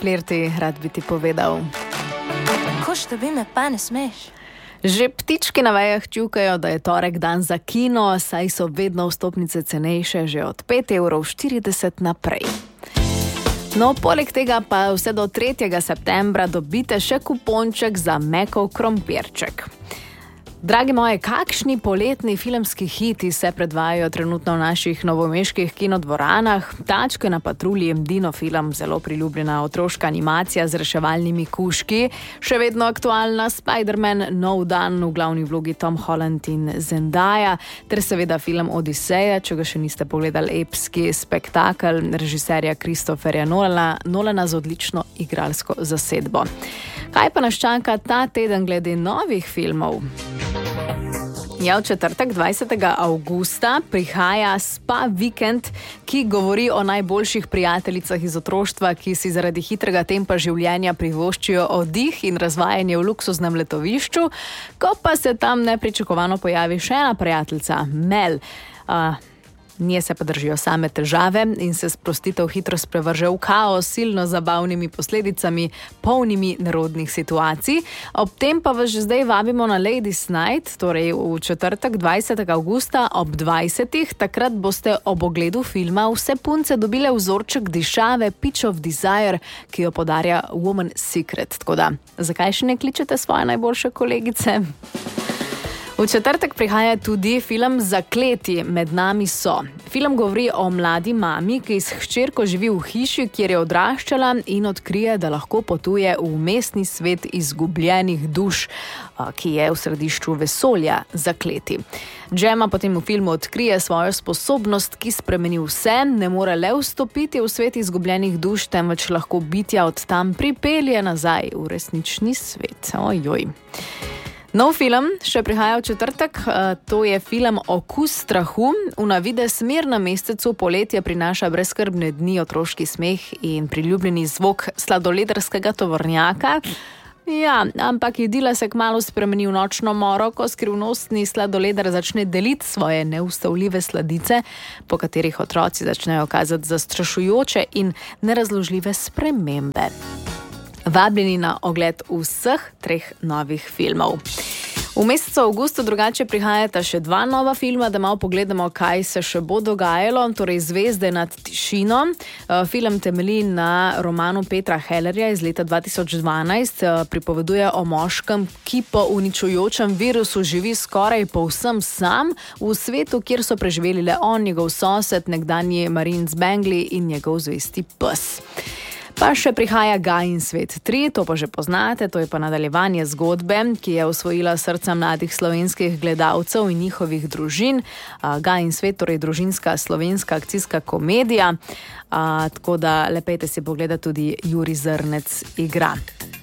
Flirti, rad bi ti povedal. Kako števi me pa ne smeš? Že ptički na vejah čukajo, da je torek dan za kino, saj so vedno vstopnice cenejše že od 5,40 € naprej. No, poleg tega pa vse do 3. septembra dobite še kuponček za Mekov krompirček. Dragi moji, kakšni poletni filmski hiti se predvajajo trenutno v naših novomeških kinodvoranah? Tačke na patrulji, Dino film, zelo priljubljena otroška animacija z reševalnimi kužki, še vedno aktualna Spider-Man, Nov dan, v glavni vlogi Tom Holland in Zendaya, ter seveda film Odiseja, če ga še niste pogledali, epski spektakel režiserja Christopherja Nolana z odlično igralsko zasedbo. Kaj pa nas čaka ta teden glede novih filmov? Ja, v četrtek 20. avgusta prihaja Spa vikend, ki govori o najboljših prijateljicah iz otroštva, ki si zaradi hitrega tempa življenja privoščijo oddih in razvajanje v luksuznem letovišču, ko pa se tam nepričakovano pojavi še ena prijateljica, Mel. Nje se pa držijo same težave in se sprostitev hitro sprevrže v kaos s silno zabavnimi posledicami, polnimi nerodnih situacij. Ob tem pa vas že zdaj vabimo na Ladies Night, torej v četrtek 20. avgusta ob 20. Takrat boste ob ogledu filma vse punce dobile vzorček dišave Pitch of Desire, ki jo podarja Woman Secret. Tako da, zakaj še ne kličete svoje najboljše kolegice? V četrtek prihaja tudi film Zakleti, med nami so. Film govori o mladi mami, ki s hčerko živi v hiši, kjer je odraščala in odkrije, da lahko potuje v mestni svet izgubljenih duš, ki je v središču vesolja, Zakleti. Gemma potem v filmu odkrije svojo sposobnost, ki spremeni vse, ne more le vstopiti v svet izgubljenih duš, temveč lahko bitja od tam pripelje nazaj v resnični svet. Ojoj. Nov film še prihaja v četrtek, to je film Okus strahu. V navidez mir na mesecu poletje prinaša brezskrbne dni, otroški smeh in priljubljeni zvok sladoledarskega tovornjaka. Ja, ampak idila se kmalu spremeni v nočno moro, ko skrivnostni sladoledar začne deliti svoje neustavljive sladice, po katerih otroci začnejo kazati zastrašujoče in nerazložljive spremembe. Vabljeni na ogled vseh 3 novih filmov. V mesecu avgustu drugače prihajata še 2 nova filma, da malo pogledamo, kaj se še bo dogajalo. Torej Zvezde nad tišino. Film temelji na romanu Petra Hellerja iz leta 2012. Pripoveduje o moškem, ki po uničujočem virusu živi skoraj povsem sam v svetu, kjer so preživeli le on, njegov sosed, nekdanji marin z Bengli in njegov zvesti pes. Pa še prihaja Gaj in svet 3, to pa že poznate, to je pa nadaljevanje zgodbe, ki je osvojila srca mladih slovenskih gledalcev in njihovih družin. Gaj in svet, torej družinska slovenska akcijska komedija, tako da lepejte si pogledati, tudi Jurij Zrnec igra.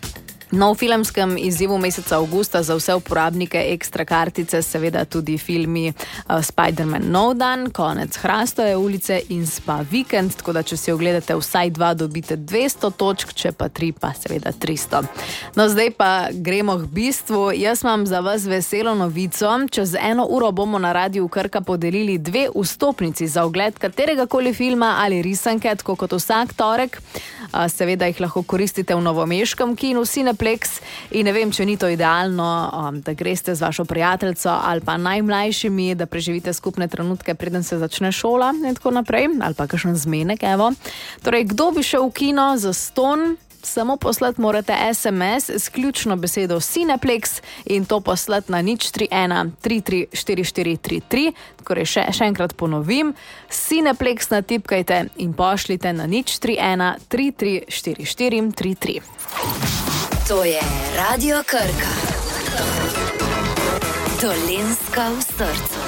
No, v filmskem izzivu meseca avgusta za vse uporabnike ekstra kartice seveda tudi filmi Spider-Man Nov dan, Konec Hrastove ulice in Spa vikend, tako da če si ogledate vsaj 2, dobite 200 točk, če pa 3, pa seveda 300. No, zdaj pa gremo k bistvu. Jaz imam za vas veselo novico. Čez 1 uro bomo na Radiu Krka podelili 2 vstopnici za ogled kateregakoli filma ali risanke, tako kot vsak torek. Seveda jih lahko koristite v novomeškem kinu Cineplex in ne vem, če ni to idealno, da greste z vašo prijateljico ali pa najmlajšimi, da preživite skupne trenutke, preden se začne šola in tako naprej, ali pa kakšen zmenek, evo. Torej, kdo bi šel v kino za ston? Samo poslati morate SMS s ključno besedo Cineplex in to poslati na 031 334433. Torej še enkrat ponovim, Cineplex natipkajte in pošljite na 031 334433. To je Radio Krka. Dolenjska v srcu.